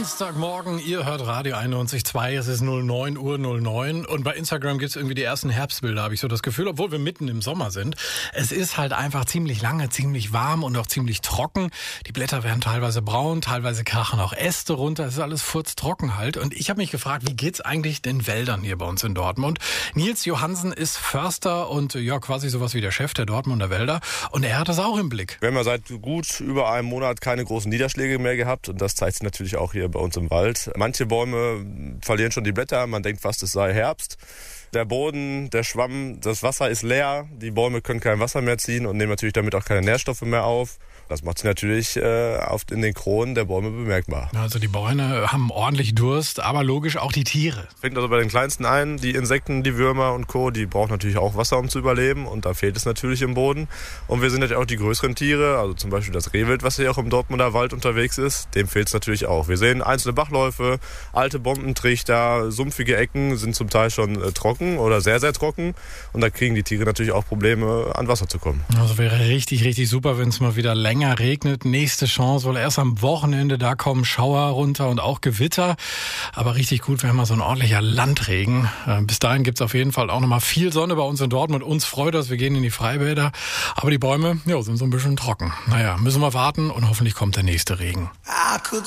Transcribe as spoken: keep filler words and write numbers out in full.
Dienstagmorgen, ihr hört Radio einundneunzig Komma zwei, es ist neun Uhr neun und bei Instagram gibt es irgendwie die ersten Herbstbilder, habe ich so das Gefühl, obwohl wir mitten im Sommer sind. Es ist halt einfach ziemlich lange, ziemlich warm und auch ziemlich trocken. Die Blätter werden teilweise braun, teilweise krachen auch Äste runter, es ist alles furztrocken halt. Und ich habe mich gefragt, wie geht's eigentlich den Wäldern hier bei uns in Dortmund? Nils Johansen ist Förster und ja quasi sowas wie der Chef der Dortmunder Wälder und er hat das auch im Blick. Wir haben ja seit gut über einem Monat keine großen Niederschläge mehr gehabt und das zeigt sich natürlich auch hier bei uns im Wald. Manche Bäume verlieren schon die Blätter, man denkt fast, es sei Herbst. Der Boden, der Schwamm, das Wasser ist leer, die Bäume können kein Wasser mehr ziehen und nehmen natürlich damit auch keine Nährstoffe mehr auf. Das macht sich natürlich äh, oft in den Kronen der Bäume bemerkbar. Also die Bäume haben ordentlich Durst, aber logisch auch die Tiere. Fängt also bei den Kleinsten ein, die Insekten, die Würmer und Co., die brauchen natürlich auch Wasser, um zu überleben und da fehlt es natürlich im Boden. Und wir sind natürlich auch die größeren Tiere, also zum Beispiel das Rehwild, was hier auch im Dortmunder Wald unterwegs ist, dem fehlt es natürlich auch. Wir sehen einzelne Bachläufe, alte Bombentrichter, sumpfige Ecken sind zum Teil schon äh, trocken oder sehr, sehr trocken und da kriegen die Tiere natürlich auch Probleme, an Wasser zu kommen. Also wäre richtig, richtig super, wenn es mal wieder länger regnet. Nächste Chance, wohl erst am Wochenende, da kommen Schauer runter und auch Gewitter. Aber richtig gut wäre mal so ein ordentlicher Landregen. Bis dahin gibt es auf jeden Fall auch nochmal viel Sonne bei uns in Dortmund. Uns freut das, wir gehen in die Freibäder. Aber die Bäume, ja, sind so ein bisschen trocken. Naja, müssen wir warten und hoffentlich kommt der nächste Regen.